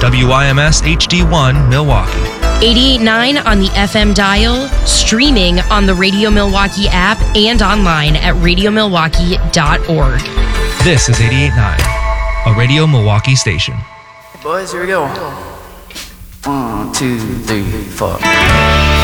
WIMS HD1 Milwaukee. 88.9 on the FM dial, streaming on the Radio Milwaukee app and online at radiomilwaukee.org. This is 88.9, a Radio Milwaukee station. Boys, here we go. 1, 2, 3, 4.